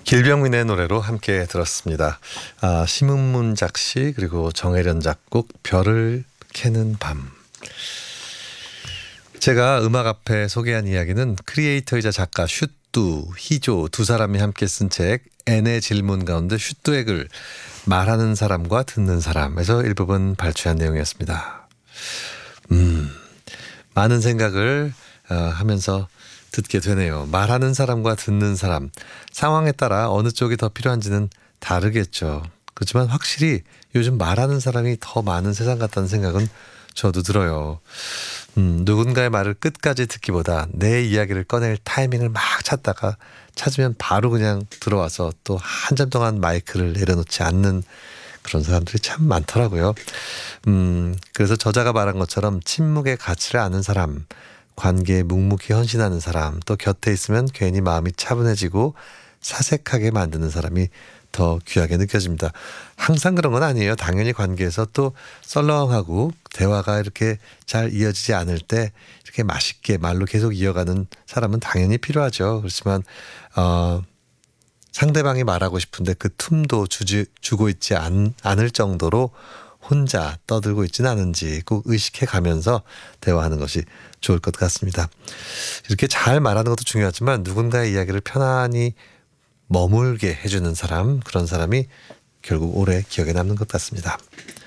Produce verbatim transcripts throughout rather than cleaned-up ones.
길병민의 노래로 함께 들었습니다. 아, 심은문 작시 그리고 정혜련 작곡 별을 캐는 밤. 제가 음악 앞에 소개한 이야기는 크리에이터이자 작가 슈뚜, 희조 두 사람이 함께 쓴 책 N의 질문 가운데 슈뚜의 글 말하는 사람과 듣는 사람에서 일부분 발췌한 내용이었습니다. 음, 많은 생각을 어, 하면서 듣게 되네요. 말하는 사람과 듣는 사람, 상황에 따라 어느 쪽이 더 필요한지는 다르겠죠. 그렇지만 확실히 요즘 말하는 사람이 더 많은 세상 같다는 생각은 저도 들어요. 음, 누군가의 말을 끝까지 듣기보다 내 이야기를 꺼낼 타이밍을 막 찾다가 찾으면 바로 그냥 들어와서 또 한참 동안 마이크를 내려놓지 않는 그런 사람들이 참 많더라고요. 음, 그래서 저자가 말한 것처럼 침묵의 가치를 아는 사람, 관계에 묵묵히 헌신하는 사람, 또 곁에 있으면 괜히 마음이 차분해지고 사색하게 만드는 사람이 더 귀하게 느껴집니다. 항상 그런 건 아니에요. 당연히 관계에서 또 썰렁하고 대화가 이렇게 잘 이어지지 않을 때 이렇게 맛있게 말로 계속 이어가는 사람은 당연히 필요하죠. 그렇지만 어, 상대방이 말하고 싶은데 그 틈도 주지, 주고 있지 않, 않을 정도로 혼자 떠들고 있지는 않은지 꼭 의식해 가면서 대화하는 것이 좋을 것 같습니다. 이렇게 잘 말하는 것도 중요하지만 누군가의 이야기를 편안히 머물게 해주는 사람, 그런 사람이 결국 오래 기억에 남는 것 같습니다.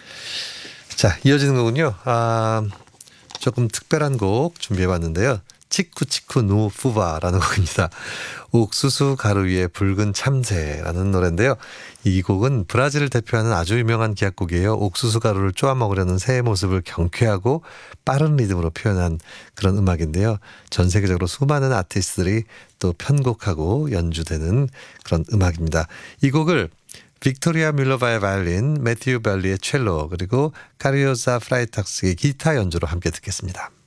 자, 이어지는 거군요. 아, 조금 특별한 곡 준비해봤는데요. 치쿠치쿠 노 푸바라는 곡입니다. 옥수수 가루 위에 붉은 참새라는 노래인데요. 이 곡은 브라질을 대표하는 아주 유명한 기악곡이에요. 옥수수 가루를 쪼아 먹으려는 새의 모습을 경쾌하고 빠른 리듬으로 표현한 그런 음악인데요. 전 세계적으로 수많은 아티스트들이 또 편곡하고 연주되는 그런 음악입니다. 이 곡을 빅토리아 뮬러바의 바이올린, 매튜 벨리의 첼로, 그리고 카리오사 프라이탁스의 기타 연주로 함께 듣겠습니다.